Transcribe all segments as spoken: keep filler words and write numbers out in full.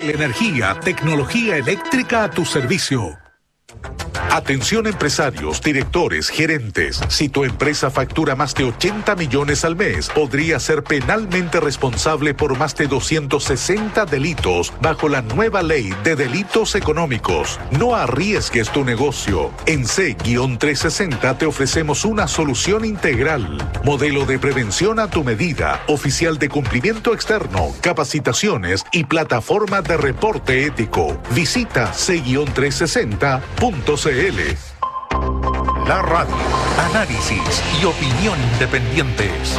Enel Energía, tecnología eléctrica a tu servicio. Atención empresarios, directores, gerentes. Si tu empresa factura más de ochenta millones al mes, podría ser penalmente responsable por más de doscientos sesenta delitos bajo la nueva ley de delitos económicos. No arriesgues tu negocio. En C trescientos sesenta te ofrecemos una solución integral. Modelo de prevención a tu medida, oficial de cumplimiento externo, capacitaciones y plataforma de reporte ético. Visita C trescientos sesenta punto c l. La radio, análisis y opinión independientes.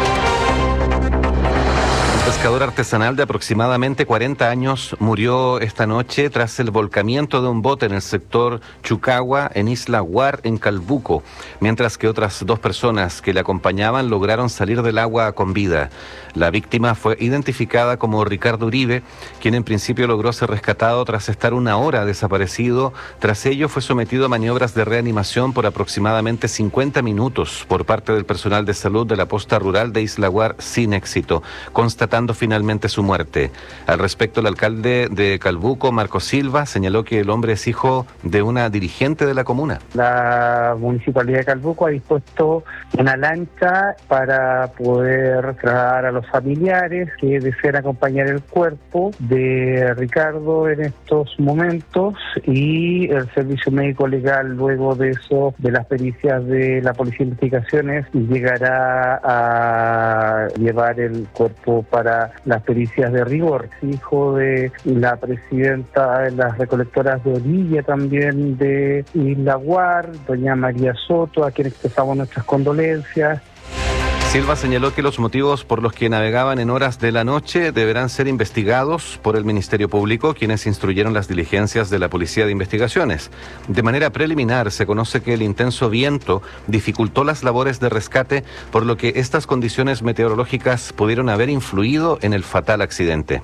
Un pescador artesanal de aproximadamente cuarenta años murió esta noche tras el volcamiento de un bote en el sector Chucagua, en Isla Guar, en Calbuco, mientras que otras dos personas que le acompañaban lograron salir del agua con vida. La víctima fue identificada como Ricardo Uribe, quien en principio logró ser rescatado tras estar una hora desaparecido. Tras ello fue sometido a maniobras de reanimación por aproximadamente cincuenta minutos por parte del personal de salud de la posta rural de Isla Guar sin éxito, constatando finalmente su muerte. Al respecto, el alcalde de Calbuco, Marco Silva, señaló que el hombre es hijo de una dirigente de la comuna. La Municipalidad de Calbuco ha dispuesto una lancha para poder trasladar a los familiares que desean acompañar el cuerpo de Ricardo en estos momentos, y el servicio médico legal, luego de eso, de las pericias de la Policía de Investigaciones, llegará a llevar el cuerpo para las pericias de rigor. Hijo de la presidenta de las recolectoras de orilla también de Isla Guar, doña María Soto, a quien expresamos nuestras condolencias. Silva señaló que los motivos por los que navegaban en horas de la noche deberán ser investigados por el Ministerio Público, quienes instruyeron las diligencias de la Policía de Investigaciones. De manera preliminar, se conoce que el intenso viento dificultó las labores de rescate, por lo que estas condiciones meteorológicas pudieron haber influido en el fatal accidente.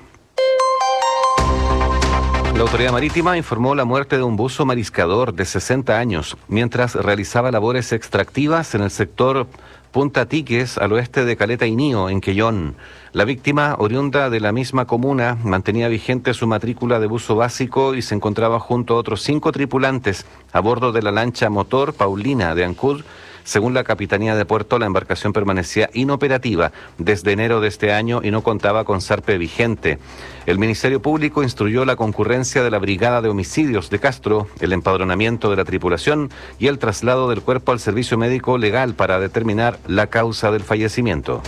La autoridad marítima informó la muerte de un buzo mariscador de sesenta años, mientras realizaba labores extractivas en el sector Punta Tiques, al oeste de Caleta Inío, en Quellón. La víctima, oriunda de la misma comuna, mantenía vigente su matrícula de buzo básico y se encontraba junto a otros cinco tripulantes a bordo de la lancha motor Paulina de Ancud. Según la Capitanía de Puerto, la embarcación permanecía inoperativa desde enero de este año y no contaba con zarpe vigente. El Ministerio Público instruyó la concurrencia de la Brigada de Homicidios de Castro, el empadronamiento de la tripulación y el traslado del cuerpo al servicio médico legal para determinar la causa del fallecimiento.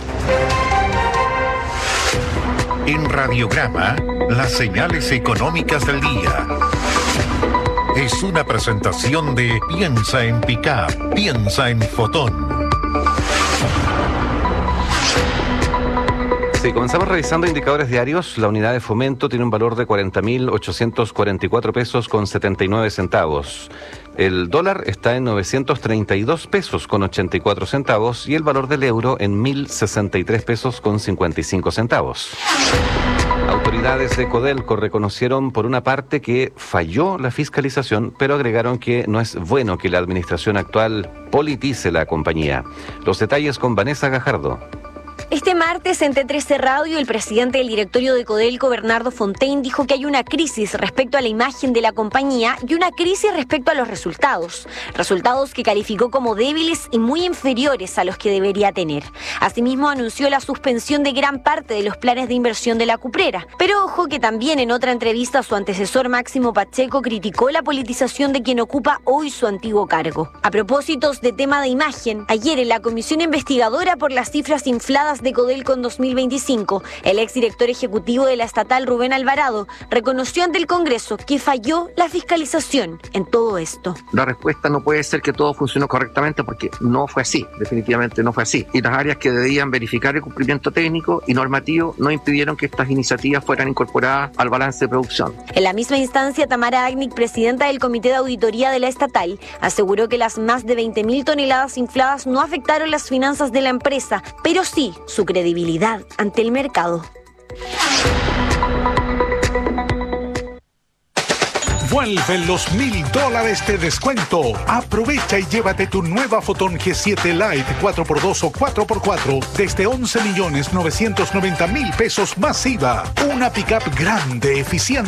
En Radiograma, las señales económicas del día. Es una presentación de Piensa en Pickup, piensa en Fotón. Sí, comenzamos revisando indicadores diarios. La unidad de fomento tiene un valor de cuarenta mil ochocientos cuarenta y cuatro pesos con setenta y nueve centavos. El dólar está en novecientos treinta y dos pesos con ochenta y cuatro centavos y el valor del euro en mil sesenta y tres pesos con cincuenta y cinco centavos. Autoridades de Codelco reconocieron por una parte que falló la fiscalización, pero agregaron que no es bueno que la administración actual politice la compañía. Los detalles con Vanessa Gajardo. Este martes, en T trece Radio, el presidente del directorio de Codelco, Bernardo Fontaine, dijo que hay una crisis respecto a la imagen de la compañía y una crisis respecto a los resultados. Resultados que calificó como débiles y muy inferiores a los que debería tener. Asimismo, anunció la suspensión de gran parte de los planes de inversión de la cuprera. Pero ojo que también en otra entrevista su antecesor Máximo Pacheco criticó la politización de quien ocupa hoy su antiguo cargo. A propósito de tema de imagen, ayer en la comisión investigadora por las cifras infladas de Codelco en dos mil veinticinco, el exdirector ejecutivo de la estatal, Rubén Alvarado, reconoció ante el Congreso que falló la fiscalización en todo esto. La respuesta no puede ser que todo funcionó correctamente, porque no fue así, definitivamente no fue así. Y las áreas que debían verificar el cumplimiento técnico y normativo no impidieron que estas iniciativas fueran incorporadas al balance de producción. En la misma instancia, Tamara Agnic, presidenta del Comité de Auditoría de la estatal, aseguró que las más de veinte mil toneladas infladas no afectaron las finanzas de la empresa, pero sí su credibilidad ante el mercado. Vuelven los mil dólares de descuento. Aprovecha y llévate tu nueva Fotón G siete Lite cuatro por dos o cuatro por cuatro desde once millones novecientos noventa mil pesos más I V A. Una pickup grande, eficiente